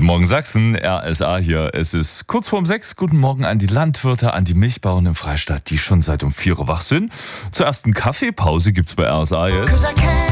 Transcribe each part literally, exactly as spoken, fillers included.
Guten Morgen Sachsen, R S A hier. Es ist kurz vorm sechs. Guten Morgen an die Landwirte, an die Milchbauern im Freistaat, die schon seit um vier Uhr wach sind. Zur ersten Kaffeepause gibt's bei R S A jetzt.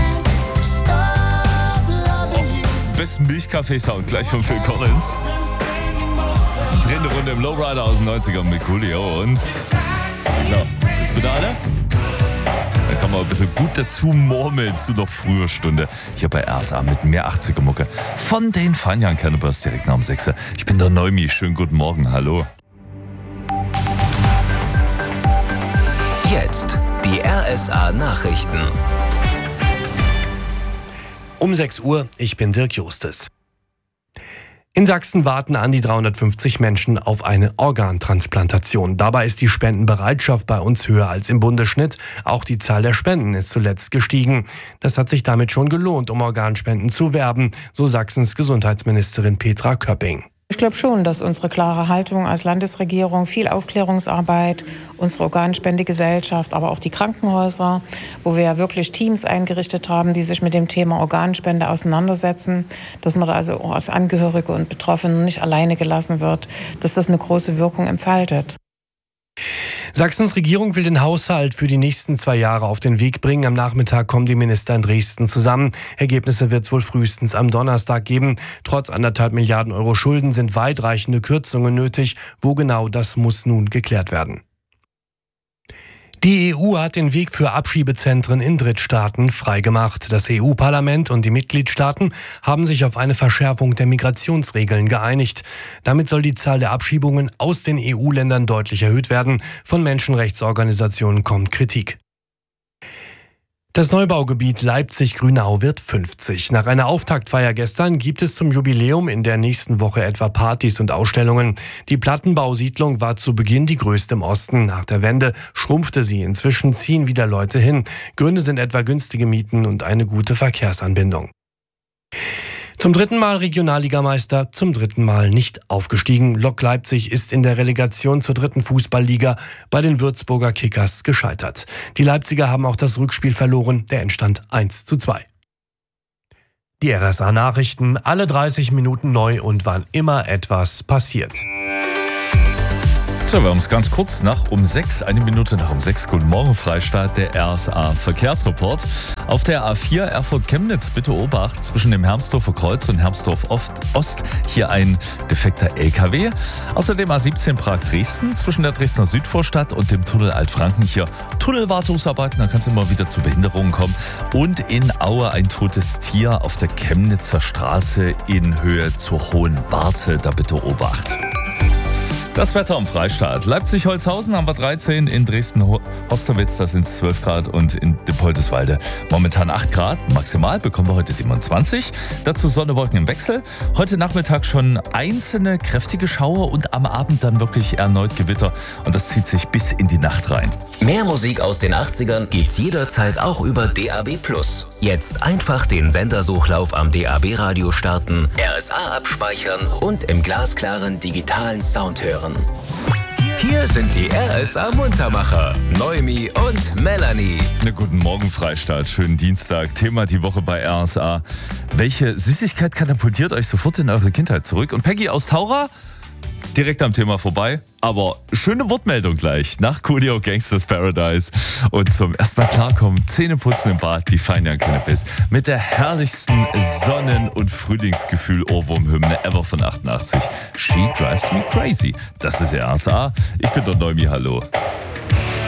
Besten Milchkaffee-Sound gleich von Phil Collins. Drehen eine Runde im Lowrider aus den neunzigern mit Coolio und... Klar, jetzt bitte alle? Da kann man ein bisschen gut dazu murmeln zu noch früher Stunde. Hier bei R S A mit mehr achtziger Mucke. Von den Fun Young Cannibals direkt nach um sechs. Ich bin der Neumi. Schönen guten Morgen. Hallo. Jetzt die R S A Nachrichten. Um sechs Uhr, ich bin Dirk Justes. In Sachsen warten an die dreihundertfünfzig Menschen auf eine Organtransplantation. Dabei ist die Spendenbereitschaft bei uns höher als im Bundesschnitt. Auch die Zahl der Spenden ist zuletzt gestiegen. Das hat sich damit schon gelohnt, um Organspenden zu werben, so Sachsens Gesundheitsministerin Petra Köpping. Ich glaube schon, dass unsere klare Haltung als Landesregierung, viel Aufklärungsarbeit, unsere Organspendegesellschaft, aber auch die Krankenhäuser, wo wir ja wirklich Teams eingerichtet haben, die sich mit dem Thema Organspende auseinandersetzen, dass man da also auch als Angehörige und Betroffene nicht alleine gelassen wird, dass das eine große Wirkung entfaltet. Sachsens Regierung will den Haushalt für die nächsten zwei Jahre auf den Weg bringen. Am Nachmittag kommen die Minister in Dresden zusammen. Ergebnisse wird es wohl frühestens am Donnerstag geben. Trotz anderthalb Milliarden Euro Schulden sind weitreichende Kürzungen nötig. Wo genau, das muss nun geklärt werden. Die E U hat den Weg für Abschiebezentren in Drittstaaten freigemacht. Das E U-Parlament und die Mitgliedstaaten haben sich auf eine Verschärfung der Migrationsregeln geeinigt. Damit soll die Zahl der Abschiebungen aus den E U-Ländern deutlich erhöht werden. Von Menschenrechtsorganisationen kommt Kritik. Das Neubaugebiet Leipzig-Grünau wird fünfzig. Nach einer Auftaktfeier gestern gibt es zum Jubiläum in der nächsten Woche etwa Partys und Ausstellungen. Die Plattenbausiedlung war zu Beginn die größte im Osten. Nach der Wende schrumpfte sie. Inzwischen ziehen wieder Leute hin. Gründe sind etwa günstige Mieten und eine gute Verkehrsanbindung. Zum dritten Mal Regionalligameister, zum dritten Mal nicht aufgestiegen. Lok Leipzig ist in der Relegation zur dritten Fußballliga bei den Würzburger Kickers gescheitert. Die Leipziger haben auch das Rückspiel verloren, der Endstand eins zu zwei. Die R S A Nachrichten, alle dreißig Minuten neu und wann immer etwas passiert. So, wir haben es ganz kurz nach um sechs, eine Minute nach um sechs. Guten Morgen, Freistaat, der R S A Verkehrsreport. Auf der A vier Erfurt-Chemnitz, bitte Obacht, zwischen dem Hermsdorfer Kreuz und Hermsdorf Ost hier ein defekter L K W. Außerdem A siebzehn Prag-Dresden, zwischen der Dresdner Südvorstadt und dem Tunnel Altfranken hier Tunnelwartungsarbeiten, da kann es immer wieder zu Behinderungen kommen. Und in Aue ein totes Tier auf der Chemnitzer Straße in Höhe zur Hohen Warte, da bitte Obacht. Das Wetter im Freistaat. Leipzig-Holzhausen haben wir dreizehn, in Dresden-Hosterwitz, da sind es zwölf Grad und in Dippoldeswalde momentan acht Grad. Maximal bekommen wir heute siebenundzwanzig. Dazu Sonne, Wolken im Wechsel. Heute Nachmittag schon einzelne kräftige Schauer und am Abend dann wirklich erneut Gewitter. Und das zieht sich bis in die Nacht rein. Mehr Musik aus den achtzigern gibt's jederzeit auch über D A B plus. Jetzt einfach den Sendersuchlauf am D A B-Radio starten, R S A abspeichern und im glasklaren digitalen Sound hören. Hier sind die R S A Muntermacher, Neumi und Melanie. Ne, guten Morgen, Freistaat. Schönen Dienstag. Thema die Woche bei R S A. Welche Süßigkeit katapultiert euch sofort in eure Kindheit zurück? Und Peggy aus Taura? Direkt am Thema vorbei, aber schöne Wortmeldung gleich. Nach Coolio Gangsters Paradise und zum erstmal klarkommen, Zähneputzen im Bad, die Fun Young Cannibals mit der herrlichsten Sonnen- und Frühlingsgefühl-Ohrwurm-Hymne ever von achtundachtzig. She Drives Me Crazy. Das ist R S A. Ich bin der Neumi, hallo.